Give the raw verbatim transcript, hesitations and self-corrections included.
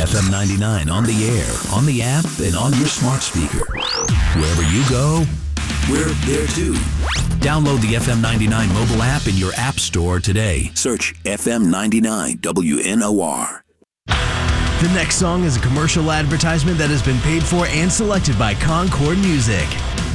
F M ninety-nine on the air, on the app, and on your smart speaker. Wherever you go, we're there too. Download the F M ninety-nine mobile app in your app store today. Search F M ninety-nine W N O R. The next song is a commercial advertisement that has been paid for and selected by Concord Music.